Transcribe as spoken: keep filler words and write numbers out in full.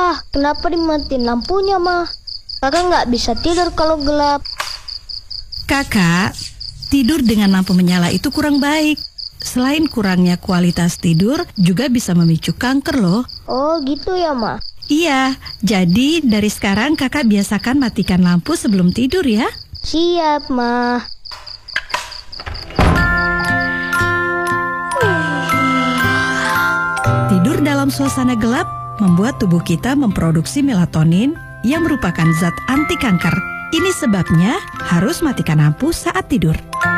Pa, kenapa dimatiin lampunya, Ma? Kakak nggak bisa tidur kalau gelap. Kakak, tidur dengan lampu menyala itu kurang baik. Selain kurangnya kualitas tidur, juga bisa memicu kanker loh. Oh gitu ya, Ma? Iya, jadi dari sekarang kakak biasakan matikan lampu sebelum tidur ya. Siap, Ma. Tidur dalam suasana gelap membuat tubuh kita memproduksi melatonin yang merupakan zat anti kanker. Ini sebabnya harus matikan lampu saat tidur.